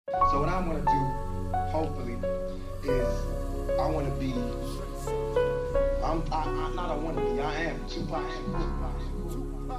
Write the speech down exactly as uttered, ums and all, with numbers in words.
So what I want to do, hopefully, is I want to be. I'm, I, I'm not. I want to be. I am Tupac.